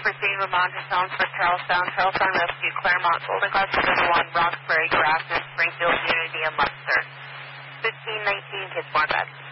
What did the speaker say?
proceeding with Montestones for Charlestown, Charlestown Rescue, Claremont, Golden Cross 1, Roxbury, Grafton, Springfield, Unity, and Munster. 1519, kids born back.